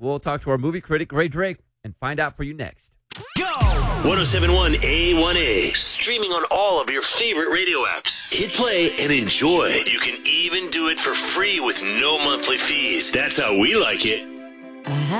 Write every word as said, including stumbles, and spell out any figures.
We'll talk to our movie critic, Ray Drake, and find out for you next. Go! ten seventy-one A one A. Streaming on all of your favorite radio apps. Hit play and enjoy. You can even do it for free with no monthly fees. That's how we like it. I